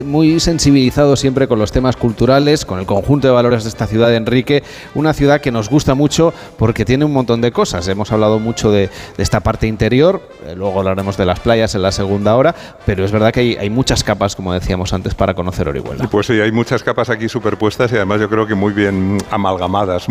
Muy sensibilizado siempre con los temas culturales, con el conjunto de valores de esta ciudad de Enrique, una ciudad que nos gusta mucho porque tiene un montón de cosas. Hemos hablado mucho de esta parte interior, luego hablaremos de las playas en la segunda hora, pero es verdad que hay muchas capas, como decíamos antes, para conocer Orihuela. Pues sí, hay muchas capas aquí superpuestas y además yo creo que muy bien amalgamadas.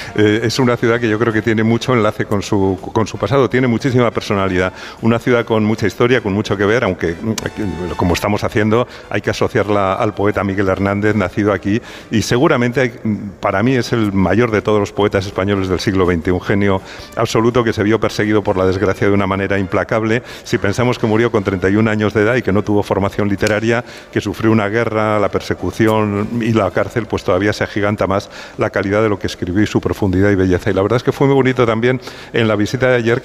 Es una ciudad que yo creo que tiene mucho enlace con su pasado, tiene muchísima personalidad. Una ciudad con mucha historia, con mucho que ver, aunque como estamos haciendo hay que asociarla al poeta Miguel Hernández, nacido aquí, y seguramente para mí es el mayor de todos los poetas españoles del siglo XX, un genio absoluto que se vio perseguido por la desgracia de una manera implacable. Si pensamos que murió con 31 años de edad y que no tuvo formación literaria, que sufrió una guerra, la persecución y la cárcel, pues todavía se agiganta más la calidad de lo que escribió y su profundidad y belleza. Y la verdad es que fue muy bonito también en la visita de ayer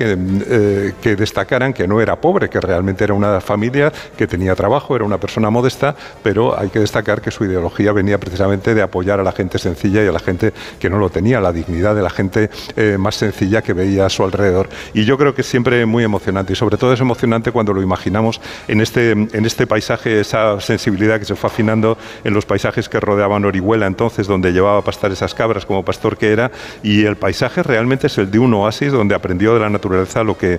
que destacaran que no era pobre, que realmente era una familia que tenía trabajo, era una persona modesta, pero hay que destacar que su ideología venía precisamente de apoyar a la gente sencilla y a la gente que no lo tenía, la dignidad de la gente más sencilla que veía a su alrededor. Y yo creo que es siempre muy emocionante, y sobre todo es emocionante cuando lo imaginamos en este paisaje, esa sensibilidad que se fue afinando en los paisajes que rodeaban Orihuela entonces, donde llevaba a pastar esas cabras como pastor que era, y el paisaje realmente es el de un oasis donde aprendió de la naturaleza lo que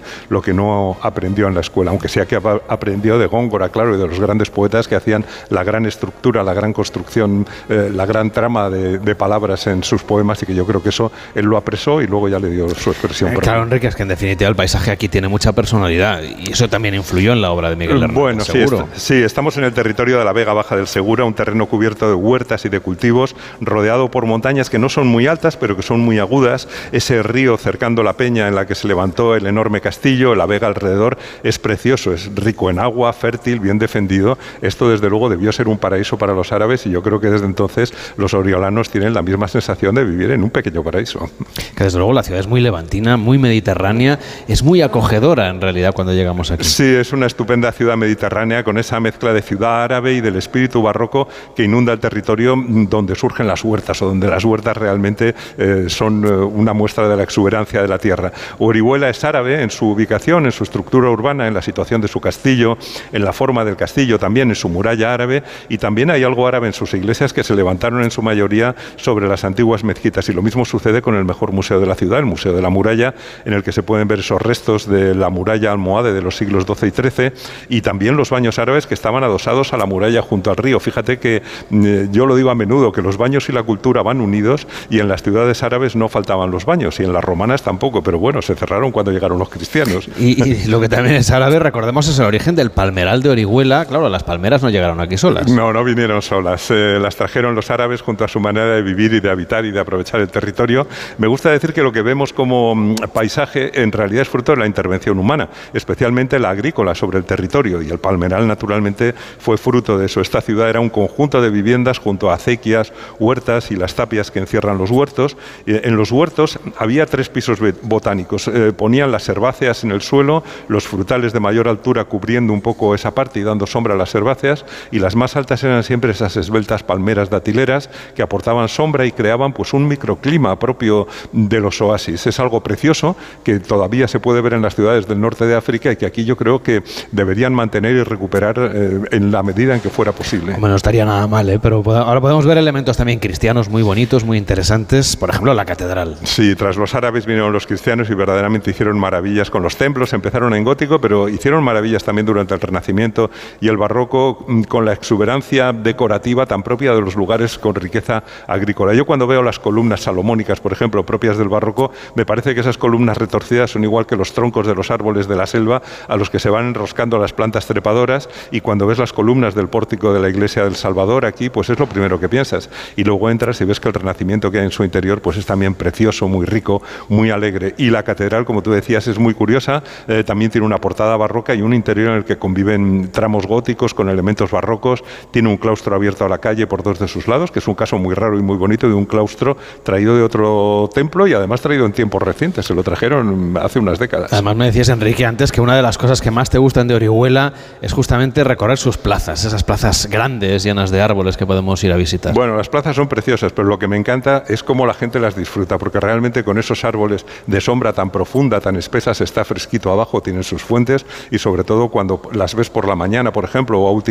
no aprendió en la escuela, aunque sea que aprendió de Góngora, claro, y de los grandes poetas que hacían la gran estructura, la gran construcción, la gran trama de palabras en sus poemas, y que yo creo que eso él lo apresó y luego ya le dio su expresión. Claro, Enrique, es que en definitiva el paisaje aquí tiene mucha personalidad y eso también influyó en la obra de Miguel Hernández. Bueno, seguro. Sí, estamos en el territorio de la Vega Baja del Segura, un terreno cubierto de huertas y de cultivos, rodeado por montañas que no son muy altas, pero que son muy agudas. Ese río cercando la peña en la que se levantó el enorme castillo, la vega alrededor, es precioso, es rico en agua, fértil, bien defendido. Esto desde luego debió ser un paraíso para los árabes, y yo creo que desde entonces los oriolanos tienen la misma sensación de vivir en un pequeño paraíso. Que desde luego la ciudad es muy levantina, muy mediterránea, es muy acogedora en realidad cuando llegamos aquí. Sí, es una estupenda ciudad mediterránea con esa mezcla de ciudad árabe y del espíritu barroco que inunda el territorio donde surgen las huertas, o donde las huertas realmente son una muestra de la exuberancia de la tierra. Orihuela es árabe en su ubicación, en su estructura urbana, en la situación de su castillo, en la forma del castillo, también en su muralla árabe, y también hay algo árabe en sus iglesias que se levantaron en su mayoría sobre las antiguas mezquitas, y lo mismo sucede con el mejor museo de la ciudad, el Museo de la Muralla, en el que se pueden ver esos restos de la muralla almohade de los siglos XII y XIII, y también los baños árabes que estaban adosados a la muralla junto al río. Fíjate que yo lo digo a menudo, que los baños y la cultura van unidos, y en las ciudades árabes no faltaban los baños, y en las romanas tampoco, pero bueno, se cerraron cuando llegaron los cristianos. Y lo que también es árabe, recordemos, es el origen del palmeral de Orihuela. Claro, las palmeras no llegaron aquí solas. No vinieron solas, las trajeron los árabes junto a su manera de vivir y de habitar y de aprovechar el territorio. Me gusta decir que lo que vemos como paisaje en realidad es fruto de la intervención humana, especialmente la agrícola sobre el territorio, y el palmeral naturalmente fue fruto de eso. Esta ciudad era un conjunto de viviendas junto a acequias, huertas y las tapias que encierran los huertos. En los huertos había 3 pisos botánicos, ponían las herbáceas en el suelo, los frutales de mayor altura cubriendo un poco esa parte y dando sombra a las herbáceas, y las más altas eran siempre esas esbeltas palmeras datileras que aportaban sombra y creaban pues un microclima propio de los oasis. Es algo precioso que todavía se puede ver en las ciudades del norte de África, y que aquí yo creo que deberían mantener y recuperar en la medida en que fuera posible. Hombre, no estaría nada mal, pero ahora podemos ver elementos también cristianos muy bonitos, muy interesantes, por ejemplo la catedral. Sí, tras los árabes vinieron los cristianos y verdaderamente hicieron maravillas con los templos. Empezaron en gótico, pero hicieron maravillas también durante el Renacimiento y el Barroco, con la exuberancia decorativa tan propia de los lugares con riqueza agrícola. Yo cuando veo las columnas salomónicas, por ejemplo, propias del Barroco, me parece que esas columnas retorcidas son igual que los troncos de los árboles de la selva a los que se van enroscando las plantas trepadoras, y cuando ves las columnas del pórtico de la iglesia del Salvador aquí, pues es lo primero que piensas, y luego entras y ves que el Renacimiento que hay en su interior pues es también precioso, muy rico, muy alegre. Y la catedral, como tú decías, es muy curiosa, también tiene una portada barroca y un interior en el que conviven tramos góticos con elementos barrocos. Tiene un claustro abierto a la calle por 2 de sus lados, que es un caso muy raro y muy bonito de un claustro traído de otro templo, y además traído en tiempos recientes, se lo trajeron hace unas décadas. Además me decías, Enrique, antes que una de las cosas que más te gustan de Orihuela es justamente recorrer sus plazas, esas plazas grandes, llenas de árboles que podemos ir a visitar. Bueno, las plazas son preciosas, pero lo que me encanta es cómo la gente las disfruta, porque realmente con esos árboles de sombra tan profunda, tan espesas, está fresquito abajo, tienen sus fuentes, y sobre todo cuando las ves por la mañana, por ejemplo, o a última hora de la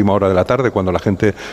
la tarde, cuando la gente